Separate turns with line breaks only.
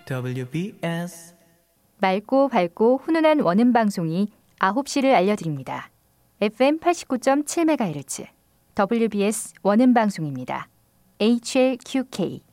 WBS
맑고 밝고 훈훈한 원음 방송이 9시를 알려드립니다. FM 89.7MHz WBS 원음 방송입니다. HLQK